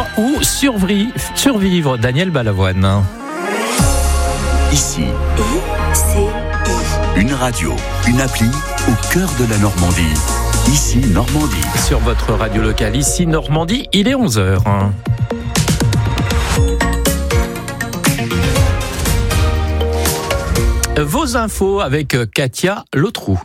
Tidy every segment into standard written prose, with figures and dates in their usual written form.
ou survivre, Daniel Balavoine. Ici, une radio, une appli au cœur de la Normandie. Ici, Normandie. Sur votre radio locale, ici, Normandie, il est 11h. Vos infos avec Katia Lotrou.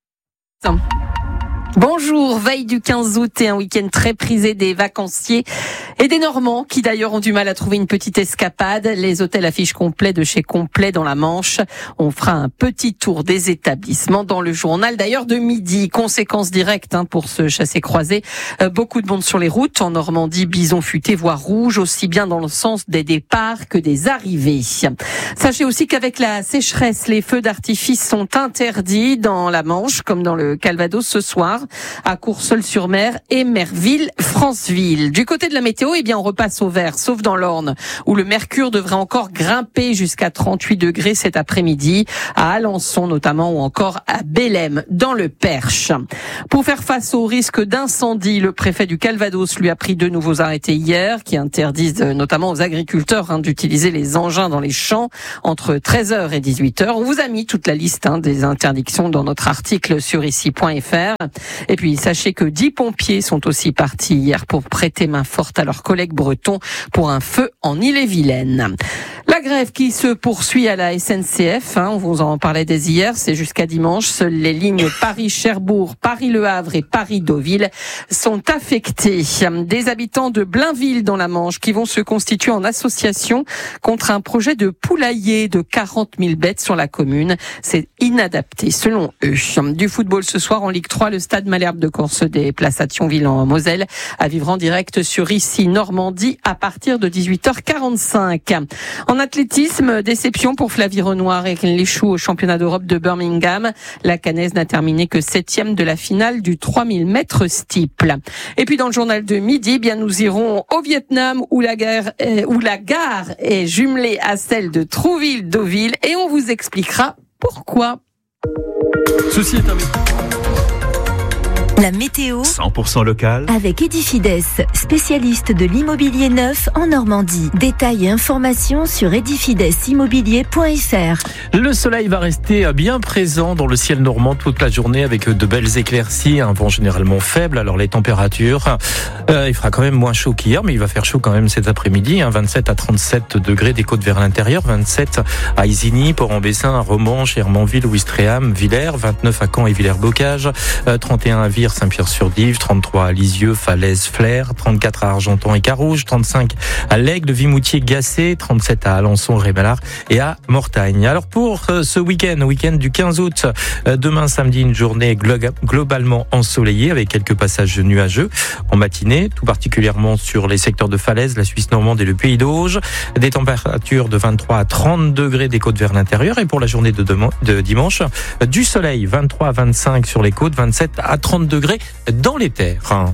Bonjour, veille du 15 août et un week-end très prisé des vacanciers et des Normands qui d'ailleurs ont du mal à trouver une petite escapade. Les hôtels affichent complet de chez complet dans la Manche. On fera un petit tour des établissements dans le journal d'ailleurs de midi. Conséquence directe pour ce chassé-croisé. Beaucoup de monde sur les routes. En Normandie, bison futé, voire rouge, aussi bien dans le sens des départs que des arrivées. Sachez aussi qu'avec la sécheresse, les feux d'artifice sont interdits dans la Manche comme dans le Calvados ce soir, à Courseulles-sur-Mer et Merville-Franceville. Du côté de la météo, on repasse au vert, sauf dans l'Orne, où le mercure devrait encore grimper jusqu'à 38 degrés cet après-midi, à Alençon notamment, ou encore à Bélem, dans le Perche. Pour faire face au risque d'incendie, le préfet du Calvados lui a pris 2 nouveaux arrêtés hier, qui interdisent notamment aux agriculteurs d'utiliser les engins dans les champs entre 13h et 18h. On vous a mis toute la liste des interdictions dans notre article sur ici.fr. Et puis, sachez que 10 pompiers sont aussi partis hier pour prêter main forte à leurs collègues bretons pour un feu en Ille-et-Vilaine. La grève qui se poursuit à la SNCF, on vous en parlait dès hier, c'est jusqu'à dimanche. Seules les lignes Paris-Cherbourg, Paris-Le Havre et Paris-Deauville sont affectées. Des habitants de Blainville dans la Manche qui vont se constituer en association contre un projet de poulailler de 40 000 bêtes sur la commune. C'est inadapté selon eux. Du football ce soir en Ligue 3, le stade Malherbe de Corse se déplace à Thionville en Moselle à vivre en direct sur ici Normandie à partir de 18h45. En athlétisme, déception pour Flavie Renoir et qu'elle échoue au championnat d'Europe de Birmingham. La Canaise n'a terminé que 7e de la finale du 3000 mètres steeple. Et puis dans le journal de midi, nous irons au Vietnam où la gare est jumelée à celle de Trouville-Deauville et on vous expliquera pourquoi. Ceci est un La météo 100% local avec Edifides, spécialiste de l'immobilier neuf en Normandie. Détails et informations sur edifidesimmobilier.fr. Le soleil va rester bien présent dans le ciel normand toute la journée avec de belles éclaircies, un vent généralement faible. Alors les températures, il fera quand même moins chaud qu'hier, mais il va faire chaud quand même cet après-midi. 27 à 37 degrés des côtes vers l'intérieur, 27 à Isigny, Port-en-Bessin, à Romanche, Hermanville, Ouistreham, Villers, 29 à Caen et Villers-Bocage, 31 à Vire, Saint-Pierre-sur-Dive, 33 à Lisieux, Falaise, Flers, 34 à Argentan et Carouge, 35 à L'Aigle, Vimoutier, Gacé, 37 à Alençon, Rémalard et à Mortagne. Alors pour ce week-end du 15 août, demain samedi, une journée globalement ensoleillée avec quelques passages nuageux en matinée, tout particulièrement sur les secteurs de Falaise, la Suisse normande et le Pays d'Auge. Des températures de 23 à 30 degrés des côtes vers l'intérieur et pour la journée de dimanche, du soleil, 23 à 25 sur les côtes, 27 à 30 degrés dans les terres.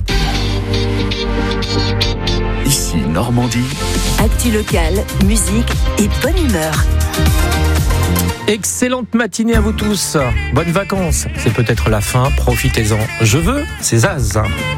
Ici, Normandie. Actu locale, musique et bonne humeur. Excellente matinée à vous tous. Bonnes vacances. C'est peut-être la fin. Profitez-en. Je veux, c'est Zaz.